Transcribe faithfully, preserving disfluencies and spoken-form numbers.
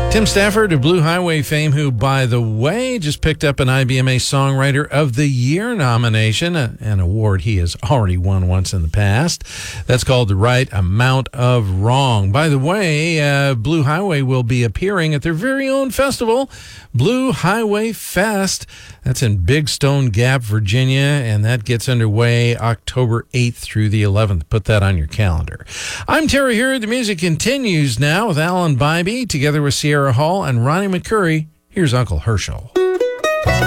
Tim Stafford of Blue Highway fame, who, by the way, just picked up an I B M A Songwriter of the Year nomination, an award he has already won once in the past. That's called The Right Amount of Wrong. By the way, uh, Blue Highway will be appearing at their very own festival, Blue Highway Fest. That's in Big Stone Gap, Virginia, and that gets underway October eighth through the eleventh. Put that on your calendar. I'm Terry Hurd. The music continues now with Alan Bybee, together with Sierra Hall and Ronnie McCurry. Here's Uncle Herschel.